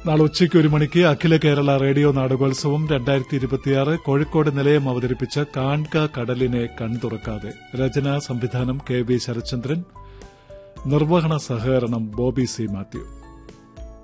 നാളെ ഉച്ചയ്ക്ക് 1 മണിക്ക് അഖില കേരള റേഡിയോ നാടകോത്സവം 2026 കോഴിക്കോട് നിലയം അവതരിപ്പിച്ച കാൺക കടലിനെ കൺതുറക്കാതെ. രചനാ സംവിധാനം KV ശരത്ചന്ദ്രൻ. നിർവഹണ സഹകരണം ബോബി സി മാത്യു.